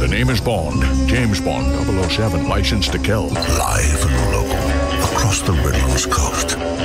The name is Bond. James Bond, 007, licensed to kill. Live and local, across the Midlands coast.